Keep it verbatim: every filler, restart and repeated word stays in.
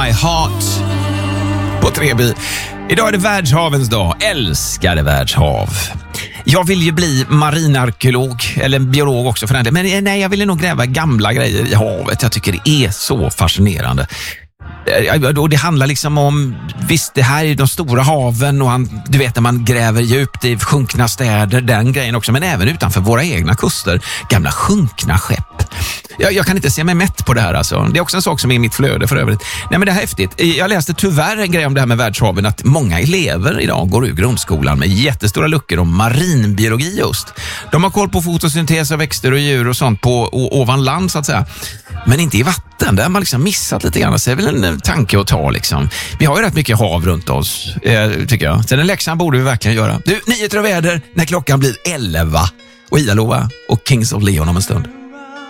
My Heart på Treby. Idag är det världshavens dag. Älskade världshav. Jag vill ju bli marinarkeolog eller biolog också för den delen. Men nej, jag ville nog gräva gamla grejer i havet. Jag tycker det är så fascinerande. Och det handlar liksom om, visst det här är de stora haven och han, du vet när man gräver djupt i sjunkna städer, den grejen också, men även utanför våra egna kuster, gamla sjunkna skepp. Jag, jag kan inte se mig mätt på det här alltså. Det är också en sak som är i mitt flöde för övrigt. Nej men det här är häftigt. Jag läste tyvärr en grej om det här med världshaven, att många elever idag går ur grundskolan med jättestora luckor om marinbiologi just. De har koll på fotosyntes av växter och djur och sånt på o- ovan land så att säga. Men inte i vatten, där har man liksom missat lite grann. Så det är väl en tanke att ta liksom. Vi har ju rätt mycket hav runt oss, eh, tycker jag. Så den läxan borde vi verkligen göra. Du, nyheter och väder när klockan blir elva. Och Ida Lova och Kings of Leon om en stund.